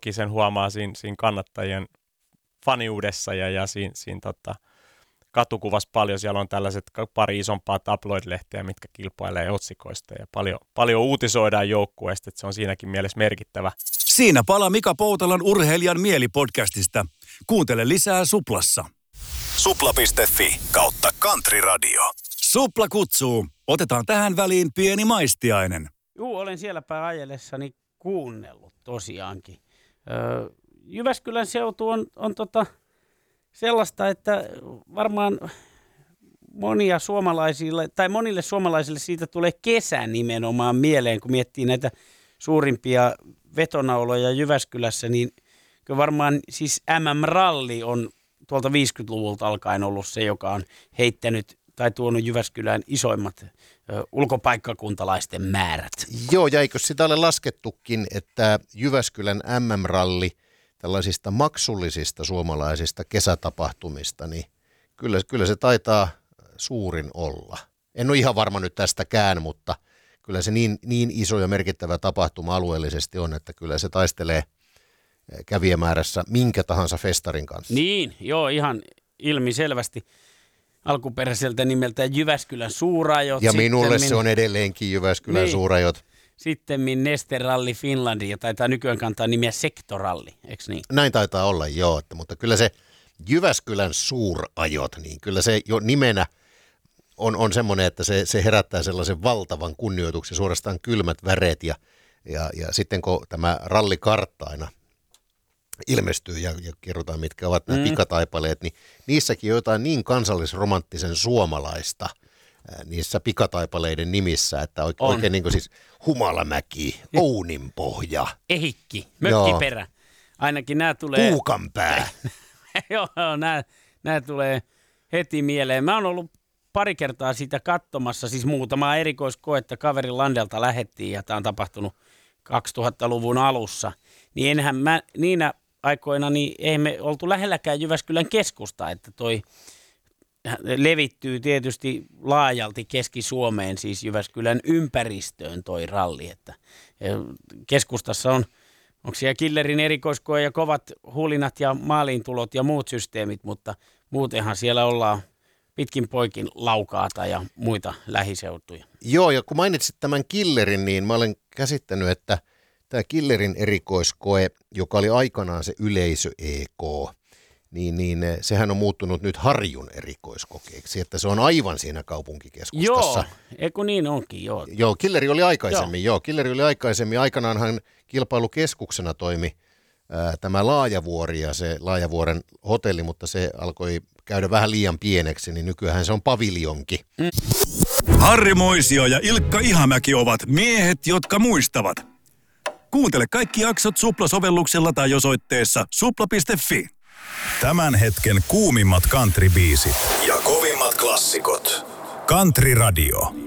toki sen huomaa siinä kannattajien faniudessa ja siinä katukuvassa paljon. Siellä on tällaiset pari isompaa tabloid-lehteä, mitkä kilpailee otsikoista ja paljon uutisoidaan joukkueesta, että se on siinäkin mielessä merkittävä. Siinä pala Mika Poutalan urheilijan mielipodcastista. Kuuntele lisää Suplassa. Supla.fi/Country Radio. Supla kutsuu. Otetaan tähän väliin pieni maistiainen. Juu, olen sielläpä ajellessani kuunnellut tosiaankin. Jyväskylän seutu on sellaista, että varmaan monille suomalaisille siitä tulee kesä nimenomaan mieleen, kun miettii näitä suurimpia vetonauloja Jyväskylässä, niin kyllä varmaan siis MM-ralli on tuolta 50-luvulta alkaen ollut se, joka on heittänyt tai tuonut Jyväskylään isoimmat ulkopaikkakuntalaisten määrät. Joo, ja eikö sitä ole laskettukin, että Jyväskylän MM-ralli tällaisista maksullisista suomalaisista kesätapahtumista, niin kyllä se taitaa suurin olla. En ole ihan varma nyt tästäkään, mutta kyllä se niin iso ja merkittävä tapahtuma alueellisesti on, että kyllä se taistelee kävijämäärässä minkä tahansa festarin kanssa. Niin, joo, ihan ilmiselvästi. Alkuperäiseltä nimeltä Jyväskylän Suurajot. Ja minulle se on edelleenkin Jyväskylän Suurajot. Sittemmin Neste Rally Finlandia, ja taitaa nykyään kantaa nimiä Sektoralli, eikö niin? Näin taitaa olla, joo, mutta kyllä se Jyväskylän Suurajot, niin kyllä se jo nimenä on semmoinen, että se herättää sellaisen valtavan kunnioituksen, suorastaan kylmät väreet, ja sitten kun tämä rallikartta aina ilmestyy ja kerrotaan, mitkä ovat nämä pikataipaleet, niin niissäkin on jotain niin kansallisromanttisen suomalaista niissä pikataipaleiden nimissä, että oikein niin kuin siis Humalamäki, Ouninpohja. Ehikki, Mökkiperä. Joo. Ainakin nämä tulee... Puukanpää. Joo, nämä tulee heti mieleen. Mä oon ollut pari kertaa sitä katsomassa, siis muutamaa erikoiskoetta kaverin Landelta lähettiin, ja tämä on tapahtunut 2000-luvun alussa. Niin enhän mä niinä aikoina, niin ei me oltu lähelläkään Jyväskylän keskusta, että toi levittyy tietysti laajalti Keski-Suomeen, siis Jyväskylän ympäristöön toi ralli, että keskustassa onko siellä killerin erikoiskoe ja kovat hulinat ja maaliintulot ja muut systeemit, mutta muutenhan siellä ollaan pitkin poikin Laukaata ja muita lähiseutuja. Joo, ja kun mainitsit tämän killerin, niin mä olen käsittänyt, että tämä killerin erikoiskoe, joka oli aikanaan se yleisö EK, niin sehän on muuttunut nyt Harjun erikoiskokeeksi, että se on aivan siinä kaupunkikeskustassa. Joo, eikö niin onkin, joo. Joo, killeri oli aikaisemmin. Aikanaanhan kilpailukeskuksena toimi tämä Laajavuori ja se Laajavuoren hotelli, mutta se alkoi käydä vähän liian pieneksi, niin nykyään se on paviljonki. Harri Moisio ja Ilkka Ihamäki ovat miehet, jotka muistavat. Kuuntele kaikki jaksot Supla-sovelluksella tai osoitteessa supla.fi. Tämän hetken kuumimmat country-biisit ja kovimmat klassikot. Country Radio.